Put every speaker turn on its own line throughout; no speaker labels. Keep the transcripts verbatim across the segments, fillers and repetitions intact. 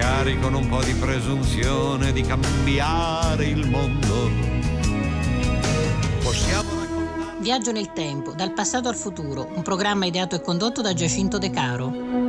magari con un po' di presunzione di cambiare il mondo. Possiamo raccontare...
Viaggio nel tempo, dal passato al futuro, un programma ideato e condotto da Giacinto De Caro.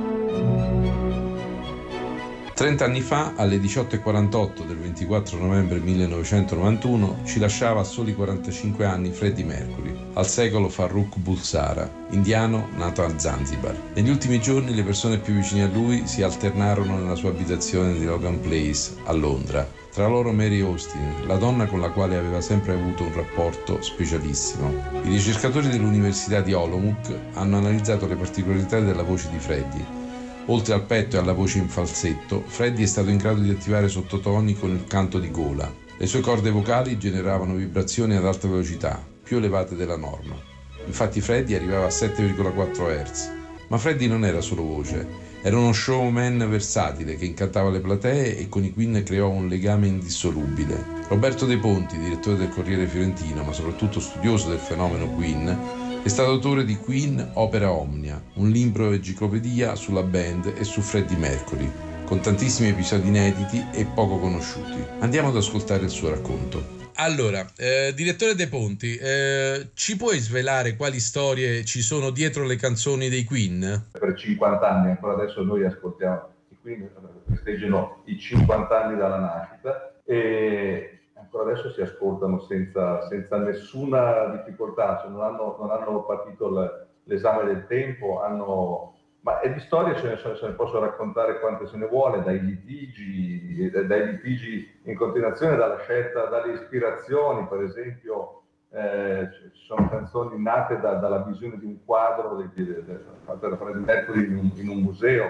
trenta anni fa, alle diciotto e quarantotto del ventiquattro novembre millenovecentonovantuno, ci lasciava a soli quarantacinque anni Freddie Mercury, al secolo Farrokh Bulsara, indiano nato a Zanzibar. Negli ultimi giorni le persone più vicine a lui si alternarono nella sua abitazione di Logan Place, a Londra. Tra loro Mary Austin, la donna con la quale aveva sempre avuto un rapporto specialissimo. I ricercatori dell'Università di Olomouc hanno analizzato le particolarità della voce di Freddie. Oltre al petto e alla voce in falsetto, Freddie è stato in grado di attivare sottotoni con il canto di gola. Le sue corde vocali generavano vibrazioni ad alta velocità, più elevate della norma. Infatti Freddie arrivava a sette virgola quattro hertz. Ma Freddie non era solo voce, era uno showman versatile che incantava le platee e con i Queen creò un legame indissolubile. Roberto De Ponti, direttore del Corriere Fiorentino, ma soprattutto studioso del fenomeno Queen, è stato autore di Queen Opera Omnia, un libro enciclopedia sulla band e su Freddie Mercury, con tantissimi episodi inediti e poco conosciuti. Andiamo ad ascoltare il suo racconto. Allora, eh, direttore De Ponti, eh, ci puoi svelare quali storie ci sono dietro le canzoni dei Queen?
Per cinquanta anni, ancora adesso noi ascoltiamo i Queen, festeggiano i cinquanta anni dalla nascita e ancora adesso si ascoltano senza, senza nessuna difficoltà, cioè non, hanno, non hanno partito le, l'esame del tempo, hanno... ma e di storie ce ne, se ne posso raccontare quante se ne vuole, dai litigi, dai litigi in continuazione, dalla scelta, dalle ispirazioni, per esempio eh, ci sono canzoni nate da, dalla visione di un quadro fatto da Freddie Mercury in un, in un museo.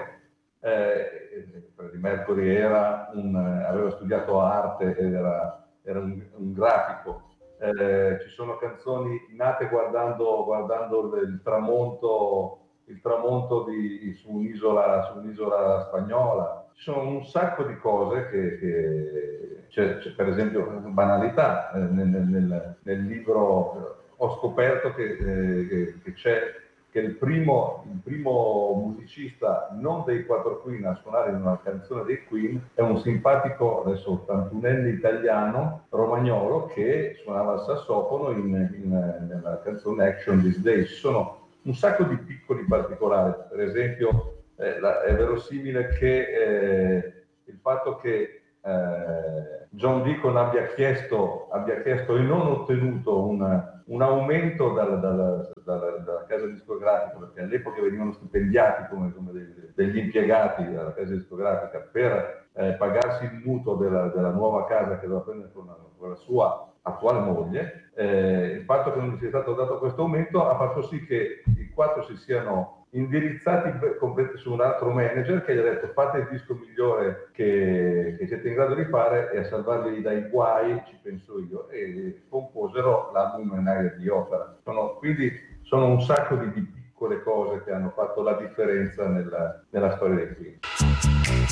Eh, Freddie Mercury era un, aveva studiato arte ed era era un, un grafico, eh, ci sono canzoni nate guardando, guardando il tramonto, il tramonto di, su, un'isola, su un'isola spagnola, ci sono un sacco di cose che, che c'è, c'è per esempio banalità, eh, nel, nel, nel libro ho scoperto che, eh, che, che c'è che il primo, il primo musicista non dei quattro Queen a suonare in una canzone dei Queen è un simpatico, adesso ottantunenne italiano, romagnolo, che suonava il sassofono in, in, nella canzone Action These Days. Ci sono un sacco di piccoli particolari, per esempio eh, la, è verosimile che eh, il fatto che eh, John Deacon abbia chiesto, abbia chiesto e non ottenuto un un aumento dalla, dalla, dalla, dalla casa discografica, perché all'epoca venivano stipendiati come, come degli, degli impiegati dalla casa discografica per eh, pagarsi il mutuo della, della nuova casa che doveva prendere con la, con la sua attuale moglie. Eh, il fatto che non gli sia stato dato questo aumento ha fatto sì che i quattro si siano indirizzati su un altro manager che gli ha detto fate il disco migliore che, che siete in grado di fare e a salvarvi dai guai ci penso io, e composero l'album Niagara di Opera. Sono, quindi sono un sacco di, di piccole cose che hanno fatto la differenza nella, nella storia dei Queen.